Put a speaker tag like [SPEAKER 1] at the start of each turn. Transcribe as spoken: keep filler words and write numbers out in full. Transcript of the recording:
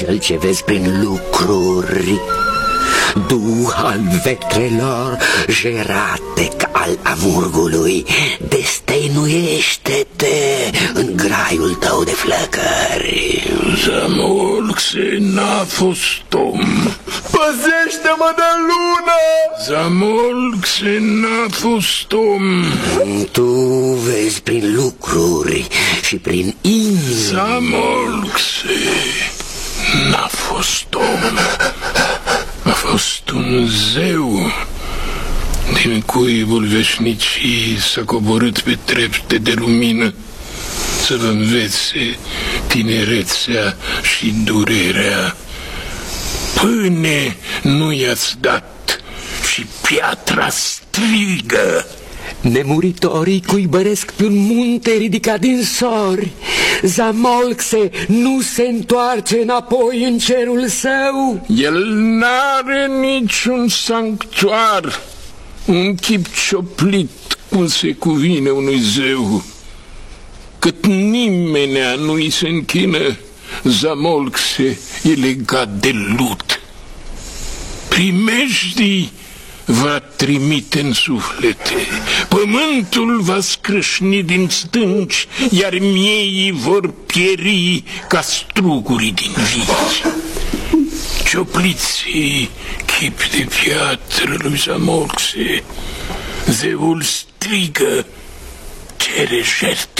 [SPEAKER 1] cel ce vezi prin lucruri, duh al vetrelor gerate ca al amurgului, destăinuiește-te în graiul tău de flăcări.
[SPEAKER 2] Zamolxe n-a fost om.
[SPEAKER 3] Păzește-mă de lună!
[SPEAKER 2] Zamolxe n-a fost om.
[SPEAKER 1] Tu vezi prin lucruri și prin inimi.
[SPEAKER 2] Zamolxe n-a fost om. A fost un zeu din cuibul veșnicii s-a coborât pe trepte de lumină să vă învețe tinerețea și durerea. Pâine nu i-ați dat și piatra strigă.
[SPEAKER 1] Nemuritorii cuibăresc pe un munte ridicat din sori. Zamolxe nu se întoarce înapoi în cerul său.
[SPEAKER 2] El n-are niciun sanctuar, un chip cioplit cum se cuvine unui zeu. Cât nimenea nu-i se închină, Zamolxe e legat de lut. Primejdii va trimite în suflete, pământul va scrâșni din stânci, iar mieii vor pieri ca strugurii din vici. Ciopliții chip de piatră lui Zamolxe, zeul strigă, cere jertfe.